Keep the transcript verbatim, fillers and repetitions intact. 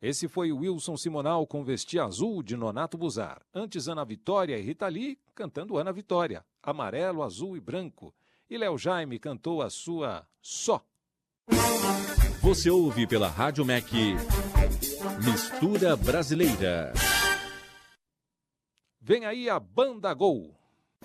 Esse foi o Wilson Simonal com Vestir Azul, de Nonato Buzar. Antes, Ana Vitória e Rita Lee cantando Ana Vitória, Amarelo, Azul e Branco. E Léo Jaime cantou a sua Só. Você ouve pela Rádio M E C Mistura Brasileira. Vem aí a Banda Gol.